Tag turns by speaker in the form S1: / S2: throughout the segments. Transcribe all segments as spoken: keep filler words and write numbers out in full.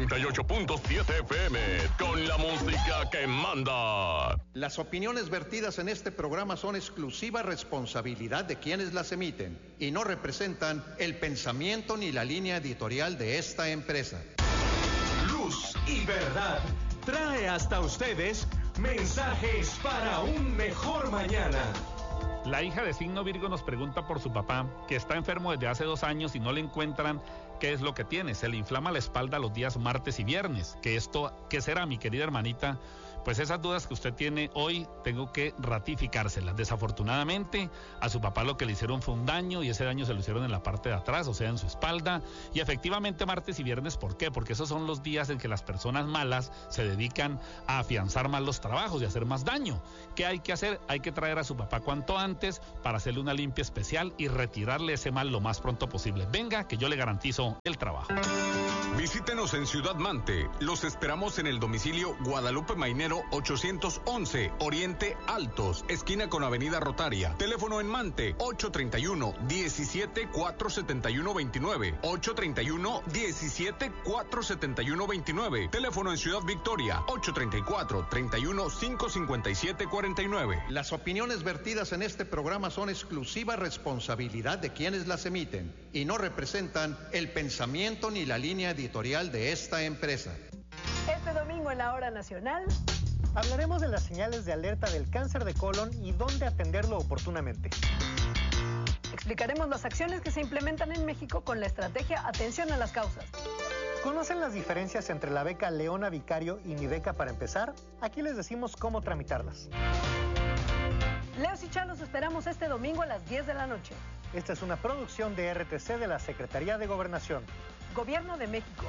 S1: noventa y ocho punto siete F M, con la música que manda.
S2: Las opiniones vertidas en este programa son exclusiva responsabilidad de quienes las emiten y no representan el pensamiento ni la línea editorial de esta empresa.
S3: Luz y Verdad trae hasta ustedes mensajes para un mejor mañana.
S4: La hija de signo Virgo nos pregunta por su papá, que está enfermo desde hace dos años y no le encuentran qué es lo que tiene. Se le inflama la espalda los días martes y viernes. ¿Qué esto, qué será, mi querida hermanita? Pues esas dudas que usted tiene hoy tengo que ratificárselas. Desafortunadamente a su papá lo que le hicieron fue un daño, y ese daño se lo hicieron en la parte de atrás, o sea en su espalda, y efectivamente martes y viernes. ¿Por qué? Porque esos son los días en que las personas malas se dedican a afianzar más los trabajos y a hacer más daño. ¿Qué hay que hacer? Hay que traer a su papá cuanto antes para hacerle una limpia especial y retirarle ese mal lo más pronto posible. Venga, que yo le garantizo el trabajo.
S5: Visítenos en Ciudad Mante. Los esperamos en el domicilio Guadalupe Mainero ochocientos once, Oriente Altos, esquina con Avenida Rotaria. Teléfono en Mante, ocho treinta y uno, diecisiete, cuatrocientos setenta y uno veintinueve. ocho treinta y uno, diecisiete, cuatrocientos setenta y uno veintinueve. Teléfono en Ciudad Victoria, ocho treinta y cuatro, treinta y uno, quinientos cincuenta y siete cuarenta y nueve.
S2: Las opiniones vertidas en este programa son exclusiva responsabilidad de quienes las emiten y no representan el pensamiento ni la línea editorial de esta empresa.
S6: Este domingo en la Hora Nacional
S7: hablaremos de las señales de alerta del cáncer de colon y dónde atenderlo oportunamente.
S6: Explicaremos las acciones que se implementan en México con la estrategia Atención a las Causas.
S7: ¿Conocen las diferencias entre la beca Leona Vicario y Mi Beca para empezar? Aquí les decimos cómo tramitarlas.
S6: Leos y Chalos esperamos este domingo a las diez de la noche.
S7: Esta es una producción de R T C de la Secretaría de Gobernación.
S6: Gobierno de México.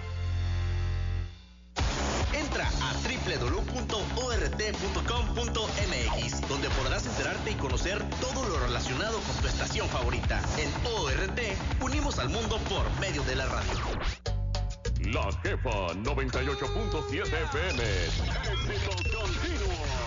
S8: Entra a doble u doble u doble u punto o r t punto com punto m x, donde podrás enterarte y conocer todo lo relacionado con tu estación favorita. En O R T, unimos al mundo por medio de la radio.
S1: La Jefa noventa y ocho punto siete F M. Éxito continuo.